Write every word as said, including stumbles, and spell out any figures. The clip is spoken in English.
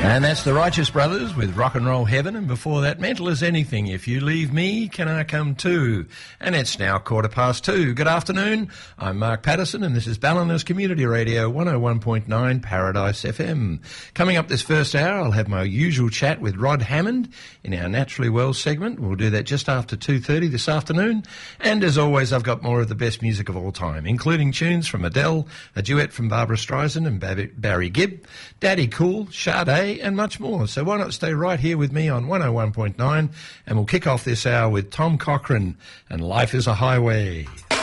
And that's the Righteous Brothers with Rock and Roll Heaven, and before that, Mental as Anything. If you leave me, can I come too? And it's now quarter past two. Good afternoon. I'm Mark Patterson, and this is Balliners Community Radio one oh one point nine Paradise F M. Coming up this first hour, I'll have my usual chat with Rod Hammond in our Naturally Well segment. We'll do that just after two thirty this afternoon. And as always, I've got more of the best music of all time, including tunes from Adele, a duet from Barbra Streisand and Barry Gibb, Daddy Cool, Sade, and much more. So why not stay right here with me on one oh one point nine, and we'll kick off this hour with Tom Cochrane and Life is a Highway.